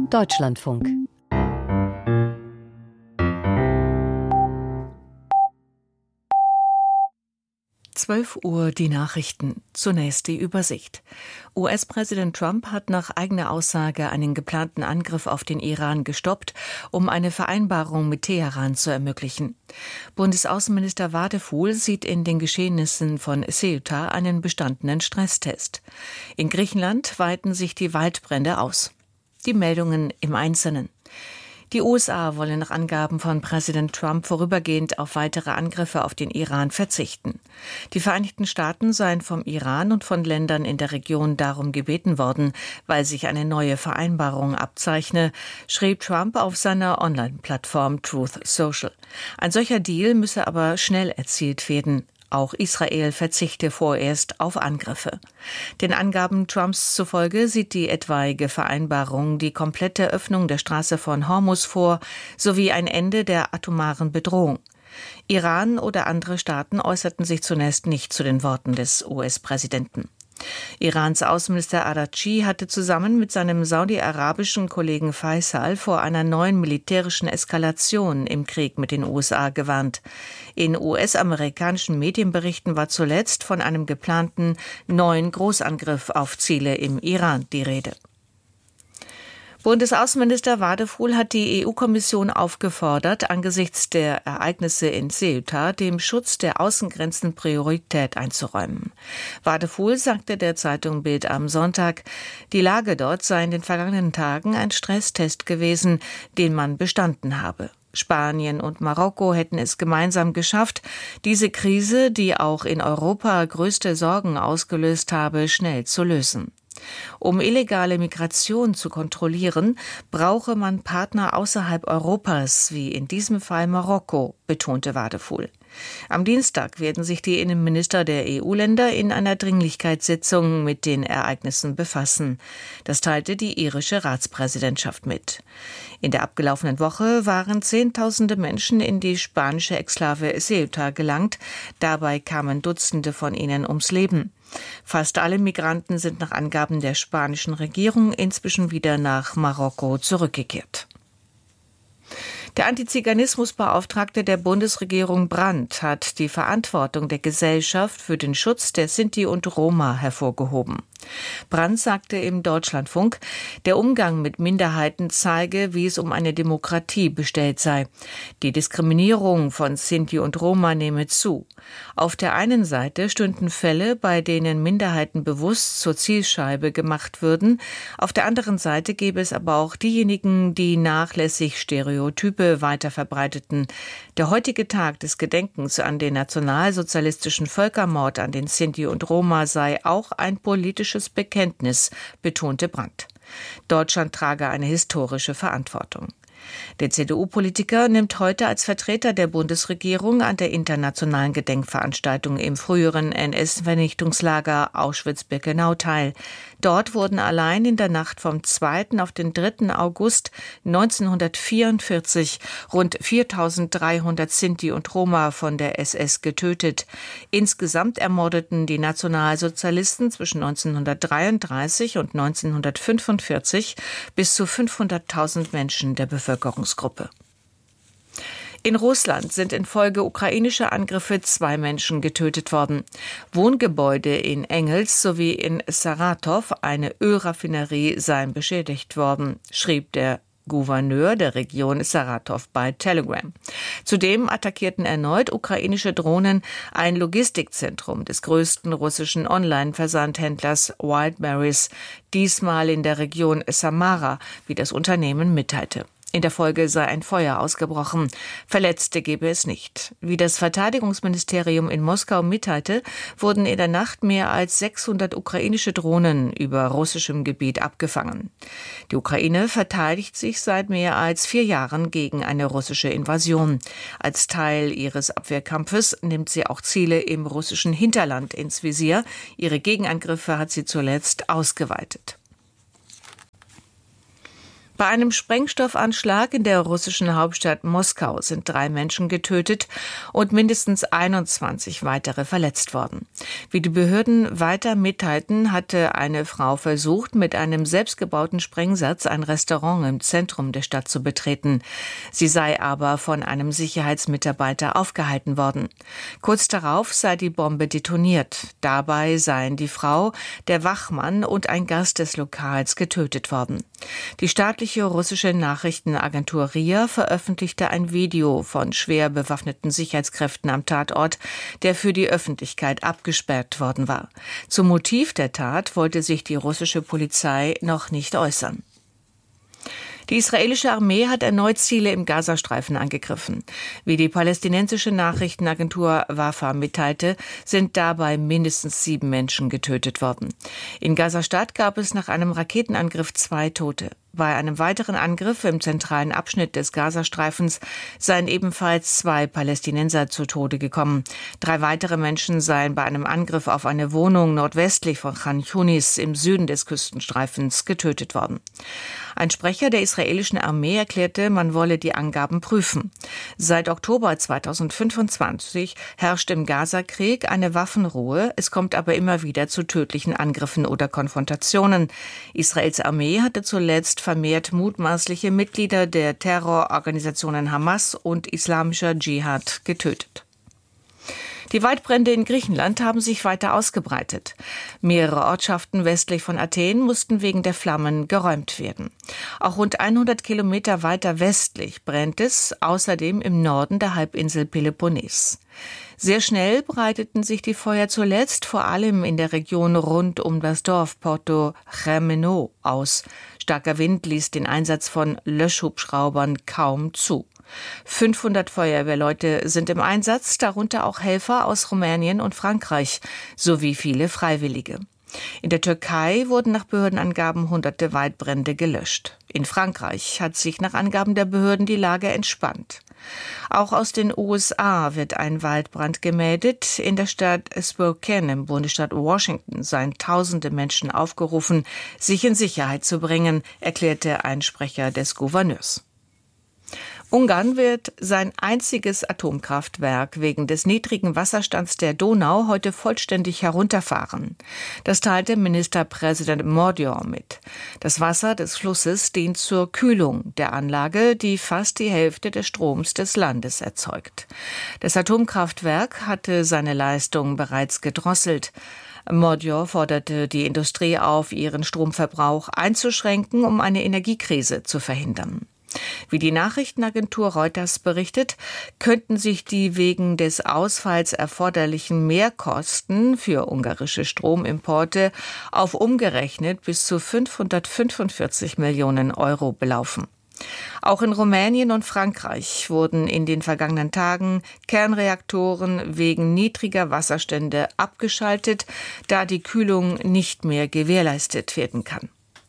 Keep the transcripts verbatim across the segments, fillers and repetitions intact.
Deutschlandfunk. zwölf Uhr die Nachrichten. Zunächst die Übersicht. U S-Präsident Trump hat nach eigener Aussage einen geplanten Angriff auf den Iran gestoppt, um eine Vereinbarung mit Teheran zu ermöglichen. Bundesaußenminister Wadefuhl sieht in den Geschehnissen von Ceuta einen bestandenen Stresstest. In Griechenland weiten sich die Waldbrände aus. Die Meldungen im Einzelnen. Die U S A wollen nach Angaben von Präsident Trump vorübergehend auf weitere Angriffe auf den Iran verzichten. Die Vereinigten Staaten seien vom Iran und von Ländern in der Region darum gebeten worden, weil sich eine neue Vereinbarung abzeichne, schrieb Trump auf seiner Online-Plattform Truth Social. Ein solcher Deal müsse aber schnell erzielt werden. Auch Israel verzichte vorerst auf Angriffe. Den Angaben Trumps zufolge sieht die etwaige Vereinbarung die komplette Öffnung der Straße von Hormuz vor, sowie ein Ende der atomaren Bedrohung. Iran oder andere Staaten äußerten sich zunächst nicht zu den Worten des U S-Präsidenten. Irans Außenminister Araghchi hatte zusammen mit seinem saudi-arabischen Kollegen Faisal vor einer neuen militärischen Eskalation im Krieg mit den U S A gewarnt. In U S-amerikanischen Medienberichten war zuletzt von einem geplanten neuen Großangriff auf Ziele im Iran die Rede. Bundesaußenminister Wadefuhl hat die E U-Kommission aufgefordert, angesichts der Ereignisse in Ceuta dem Schutz der Außengrenzen Priorität einzuräumen. Wadefuhl sagte der Zeitung Bild am Sonntag, die Lage dort sei in den vergangenen Tagen ein Stresstest gewesen, den man bestanden habe. Spanien und Marokko hätten es gemeinsam geschafft, diese Krise, die auch in Europa größte Sorgen ausgelöst habe, schnell zu lösen. Um illegale Migration zu kontrollieren, brauche man Partner außerhalb Europas, wie in diesem Fall Marokko, betonte Wadefuhl. Am Dienstag werden sich die Innenminister der E U-Länder in einer Dringlichkeitssitzung mit den Ereignissen befassen. Das teilte die irische Ratspräsidentschaft mit. In der abgelaufenen Woche waren Zehntausende Menschen in die spanische Exklave Ceuta gelangt. Dabei kamen Dutzende von ihnen ums Leben. Fast alle Migranten sind nach Angaben der spanischen Regierung inzwischen wieder nach Marokko zurückgekehrt. Der Antiziganismusbeauftragte der Bundesregierung Brandt hat die Verantwortung der Gesellschaft für den Schutz der Sinti und Roma hervorgehoben. Brandt sagte im Deutschlandfunk, der Umgang mit Minderheiten zeige, wie es um eine Demokratie bestellt sei. Die Diskriminierung von Sinti und Roma nehme zu. Auf der einen Seite stünden Fälle, bei denen Minderheiten bewusst zur Zielscheibe gemacht würden. Auf der anderen Seite gäbe es aber auch diejenigen, die nachlässig Stereotype weiter verbreiteten. Der heutige Tag des Gedenkens an den nationalsozialistischen Völkermord an den Sinti und Roma sei auch ein politisches Bekenntnis, betonte Brandt. Deutschland trage eine historische Verantwortung. Der C D U-Politiker nimmt heute als Vertreter der Bundesregierung an der internationalen Gedenkveranstaltung im früheren N S-Vernichtungslager Auschwitz-Birkenau teil. Dort wurden allein in der Nacht vom zweiten auf den dritten August neunzehnhundertvierundvierzig rund viertausenddreihundert Sinti und Roma von der S S getötet. Insgesamt ermordeten die Nationalsozialisten zwischen neunzehnhundertdreiunddreißig und neunzehnhundertfünfundvierzig bis zu fünfhunderttausend Menschen der Bevölkerungsgruppe. In Russland sind infolge ukrainischer Angriffe zwei Menschen getötet worden. Wohngebäude in Engels sowie in Saratow, eine Ölraffinerie, seien beschädigt worden, schrieb der Gouverneur der Region Saratow bei Telegram. Zudem attackierten erneut ukrainische Drohnen ein Logistikzentrum des größten russischen Online-Versandhändlers Wildberries, diesmal in der Region Samara, wie das Unternehmen mitteilte. In der Folge sei ein Feuer ausgebrochen. Verletzte gebe es nicht. Wie das Verteidigungsministerium in Moskau mitteilte, wurden in der Nacht mehr als sechshundert ukrainische Drohnen über russischem Gebiet abgefangen. Die Ukraine verteidigt sich seit mehr als vier Jahren gegen eine russische Invasion. Als Teil ihres Abwehrkampfes nimmt sie auch Ziele im russischen Hinterland ins Visier. Ihre Gegenangriffe hat sie zuletzt ausgeweitet. Bei einem Sprengstoffanschlag in der russischen Hauptstadt Moskau sind drei Menschen getötet und mindestens einundzwanzig weitere verletzt worden. Wie die Behörden weiter mitteilten, hatte eine Frau versucht, mit einem selbstgebauten Sprengsatz ein Restaurant im Zentrum der Stadt zu betreten. Sie sei aber von einem Sicherheitsmitarbeiter aufgehalten worden. Kurz darauf sei die Bombe detoniert. Dabei seien die Frau, der Wachmann und ein Gast des Lokals getötet worden. Die staatliche russische Nachrichtenagentur R I A veröffentlichte ein Video von schwer bewaffneten Sicherheitskräften am Tatort, der für die Öffentlichkeit abgesperrt worden war. Zum Motiv der Tat wollte sich die russische Polizei noch nicht äußern. Die israelische Armee hat erneut Ziele im Gazastreifen angegriffen. Wie die palästinensische Nachrichtenagentur Wafa mitteilte, sind dabei mindestens sieben Menschen getötet worden. In Gaza-Stadt gab es nach einem Raketenangriff zwei Tote. Bei einem weiteren Angriff im zentralen Abschnitt des Gazastreifens seien ebenfalls zwei Palästinenser zu Tode gekommen. Drei weitere Menschen seien bei einem Angriff auf eine Wohnung nordwestlich von Khan Yunis im Süden des Küstenstreifens getötet worden. Ein Sprecher der israelischen Armee erklärte, man wolle die Angaben prüfen. Seit Oktober zweitausendfünfundzwanzig herrscht im Gazakrieg eine Waffenruhe. Es kommt aber immer wieder zu tödlichen Angriffen oder Konfrontationen. Israels Armee hatte zuletzt vermehrt mutmaßliche Mitglieder der Terrororganisationen Hamas und Islamischer Dschihad getötet. Die Waldbrände in Griechenland haben sich weiter ausgebreitet. Mehrere Ortschaften westlich von Athen mussten wegen der Flammen geräumt werden. Auch rund hundert Kilometer weiter westlich brennt es, außerdem im Norden der Halbinsel Peloponnes. Sehr schnell breiteten sich die Feuer zuletzt vor allem in der Region rund um das Dorf Porto Germeno aus. Starker Wind ließ den Einsatz von Löschhubschraubern kaum zu. fünfhundert Feuerwehrleute sind im Einsatz, darunter auch Helfer aus Rumänien und Frankreich, sowie viele Freiwillige. In der Türkei wurden nach Behördenangaben hunderte Waldbrände gelöscht. In Frankreich hat sich nach Angaben der Behörden die Lage entspannt. Auch aus den U S A wird ein Waldbrand gemeldet. In der Stadt Spokane im Bundesstaat Washington seien tausende Menschen aufgerufen, sich in Sicherheit zu bringen, erklärte ein Sprecher des Gouverneurs. Ungarn wird sein einziges Atomkraftwerk wegen des niedrigen Wasserstands der Donau heute vollständig herunterfahren. Das teilte Ministerpräsident Mordor mit. Das Wasser des Flusses dient zur Kühlung der Anlage, die fast die Hälfte des Stroms des Landes erzeugt. Das Atomkraftwerk hatte seine Leistung bereits gedrosselt. Mordor forderte die Industrie auf, ihren Stromverbrauch einzuschränken, um eine Energiekrise zu verhindern. Wie die Nachrichtenagentur Reuters berichtet, könnten sich die wegen des Ausfalls erforderlichen Mehrkosten für ungarische Stromimporte auf umgerechnet bis zu fünfhundertfünfundvierzig Millionen Euro belaufen. Auch in Rumänien und Frankreich wurden in den vergangenen Tagen Kernreaktoren wegen niedriger Wasserstände abgeschaltet, da die Kühlung nicht mehr gewährleistet werden kann.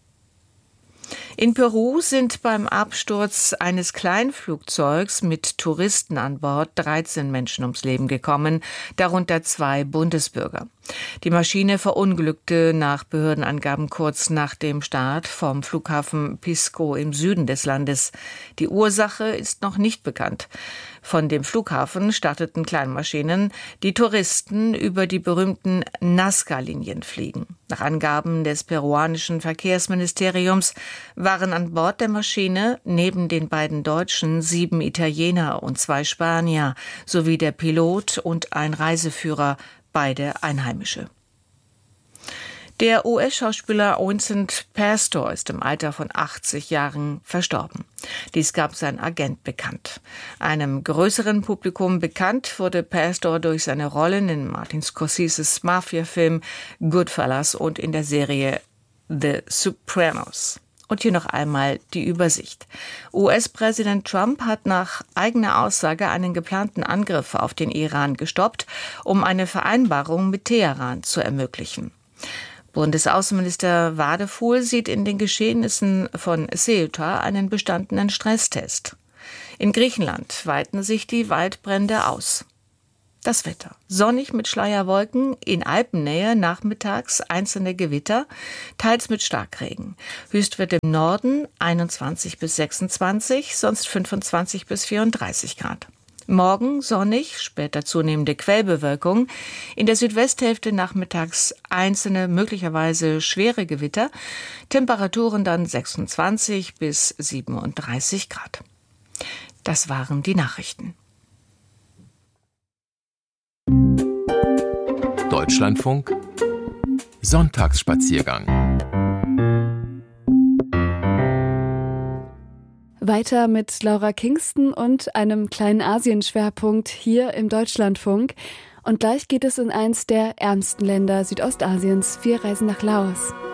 In Peru sind beim Absturz eines Kleinflugzeugs mit Touristen an Bord dreizehn Menschen ums Leben gekommen, darunter zwei Bundesbürger. Die Maschine verunglückte nach Behördenangaben kurz nach dem Start vom Flughafen Pisco im Süden des Landes. Die Ursache ist noch nicht bekannt. Von dem Flughafen starteten Kleinmaschinen, die Touristen über die berühmten Nazca-Linien fliegen. Nach Angaben des peruanischen Verkehrsministeriums waren an Bord der Maschine neben den beiden Deutschen sieben Italiener und zwei Spanier sowie der Pilot und ein Reiseführer, beide Einheimische. Der U S-Schauspieler Vincent Pastor ist im Alter von achtzig Jahren verstorben. Dies gab sein Agent bekannt. Einem größeren Publikum bekannt wurde Pastor durch seine Rollen in Martin Scorseses Mafia-Film Goodfellas und in der Serie The Sopranos. Und hier noch einmal die Übersicht. U S-Präsident Trump hat nach eigener Aussage einen geplanten Angriff auf den Iran gestoppt, um eine Vereinbarung mit Teheran zu ermöglichen. Bundesaußenminister Wadefuhl sieht in den Geschehnissen von Ceuta einen bestandenen Stresstest. In Griechenland weiten sich die Waldbrände aus. Das Wetter. Sonnig mit Schleierwolken, in Alpennähe nachmittags einzelne Gewitter, teils mit Starkregen. Höchstwert im Norden einundzwanzig bis sechsundzwanzig, sonst fünfundzwanzig bis vierunddreißig Grad. Morgen sonnig, später zunehmende Quellbewölkung. In der Südwesthälfte nachmittags einzelne, möglicherweise schwere Gewitter. Temperaturen dann sechsundzwanzig bis siebenunddreißig Grad. Das waren die Nachrichten. Deutschlandfunk Sonntagsspaziergang. Weiter mit Laura Kingston und einem kleinen Asienschwerpunkt hier im Deutschlandfunk. Und gleich geht es in eins der ärmsten Länder Südostasiens. Wir reisen nach Laos.